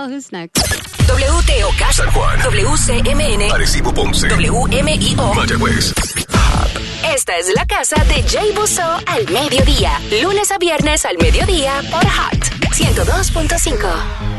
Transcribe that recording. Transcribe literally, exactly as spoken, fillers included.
Well, who's next? W T O K, San Juan, W C M N, Arecibo, Ponce, W M I O, Mayagüez. Esta es la casa de Jay Busso al mediodía. Lunes a viernes al mediodía por Hot ciento dos punto cinco.